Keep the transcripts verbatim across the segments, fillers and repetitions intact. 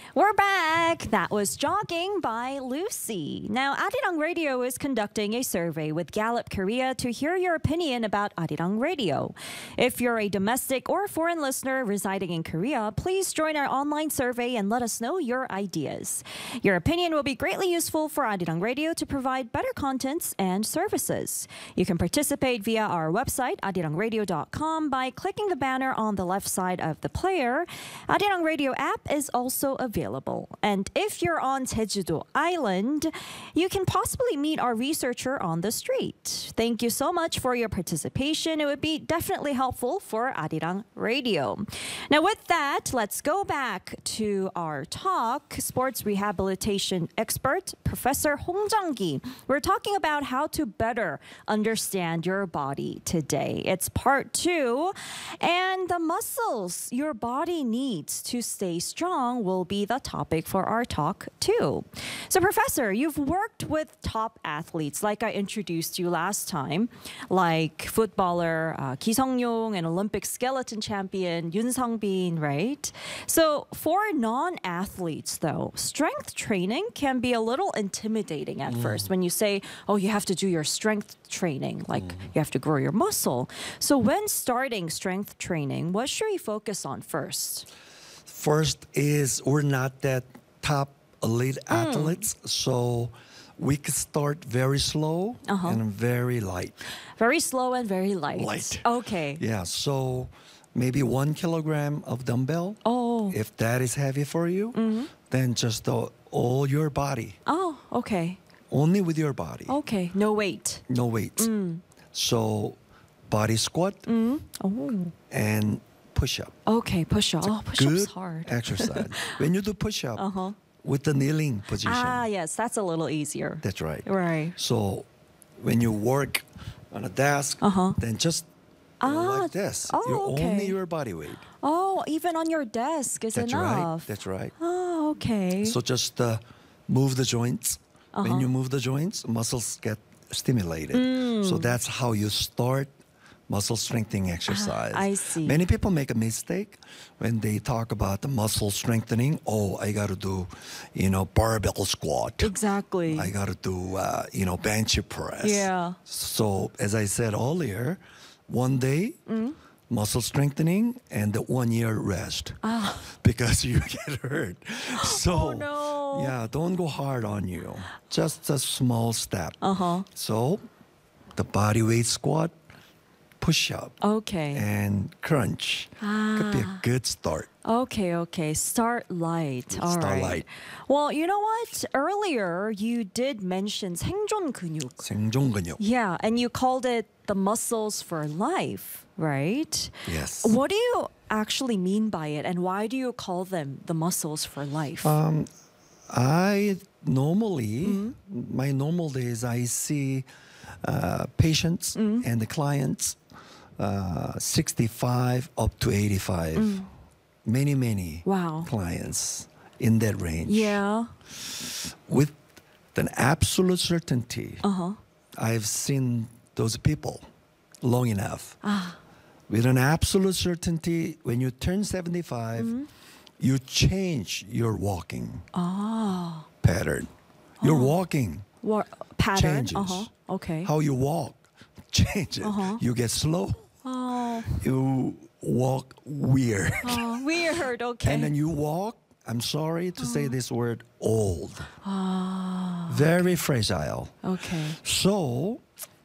We're back. That was Jogging by Lucy. Now, Arirang Radio is conducting a survey with Gallup Korea to hear your opinion about Arirang Radio. If you're a domestic or foreign listener residing in Korea, please join our online survey and let us know your ideas. Your opinion will be greatly useful for Arirang Radio to provide better contents and services. You can participate via our website, arirang radio dot com, by clicking the banner on the left side of the player. Arirang Radio app is also available. And if you're on Jeju-do Island, you can possibly meet our researcher on the street. Thank you so much for your participation. It would be definitely helpful for Arirang Radio. Now, with that, let's go back to our talk. Sports rehabilitation expert, Professor Hong Jang-gi. We're talking about how to better understand your body today. It's part two. And the muscles your body needs to stay strong will be the topic for our talk too. So, Professor, you've worked with top athletes like I introduced you last time, like footballer uh, Ki Sung-yong and Olympic skeleton champion Yoon Sung-bin, right? So, for non-athletes, though, strength training can be a little intimidating at mm. first when you say, oh, you have to do your strength training, like mm. you have to grow your muscle. So, when starting strength training, what should we focus on first? First is we're not that top elite mm. athletes, so we could start very slow uh-huh. and very light. Very slow and very light. Light. Okay. Yeah, so maybe one kilogram of dumbbell. Oh. If that is heavy for you, mm-hmm. then just uh, all your body. Oh, okay. Only with your body. Okay, no weight. No weight. Mm. So body squat mm. oh. and push-up. Okay, push-up. Oh, push-up's hard. Exercise. When you do push-up uh-huh. with the kneeling position. Ah, yes, that's a little easier. That's right. Right. So when you work on a desk, uh-huh. then just ah, like this. Oh, You're okay. only your body weight. Oh, even on your desk is That's enough. Right. That's right. Oh, okay. So just uh, move the joints. Uh-huh. When you move the joints, muscles get stimulated. Mm. So that's how you start muscle strengthening exercise. Ah, I see. Many people make a mistake when they talk about the muscle strengthening. Oh, I got to do, you know, barbell squat. Exactly. I got to do, uh, you know, bench press. Yeah. So as I said earlier, one day, mm. muscle strengthening and the one year rest ah. because you get hurt. So, oh, no. yeah, don't go hard on you. Just a small step. Uh-huh. So the body weight squat, push-up, okay, and crunch ah. could be a good start. Okay, okay. Start light. All Start right. light. Well, you know what? Earlier, you did mention 생존 근육. 생존 근육. Yeah, and you called it the muscles for life, right? Yes. What do you actually mean by it, and why do you call them the muscles for life? Um, I normally, mm-hmm. my normal days, I see uh, patients mm-hmm. and the clients uh, sixty-five up to eighty-five. Mm. Many, many wow. clients in that range. Yeah. With an absolute certainty, uh-huh. I've seen those people long enough. Ah. With an absolute certainty, when you turn seventy-five, mm-hmm. you change your walking oh. pattern. Your oh. walking War- pattern. changes. Uh-huh. Okay. How you walk changes. Uh-huh. You get slow. Oh. You walk weird. Oh, weird. Okay. And then you walk, I'm sorry to oh. say this word, old. Oh. Very fragile. Okay. So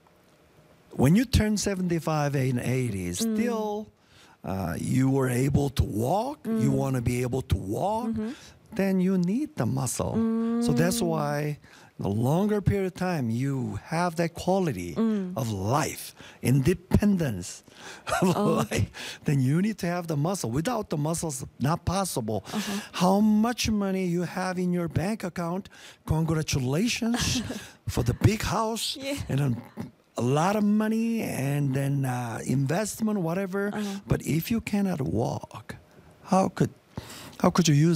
when you turn seventy-five and eighty, mm. still uh, you were able to walk, mm. you want to be able to walk, mm-hmm. then you need the muscle. Mm. So that's why the longer period of time you have that quality mm. of life, independence of oh, life, okay. then you need to have the muscle. Without the muscles, not possible. Uh-huh. How much money you have in your bank account, congratulations for the big house yeah. and a, a lot of money and then uh, investment, whatever. Uh-huh. But if you cannot walk, how could how could you use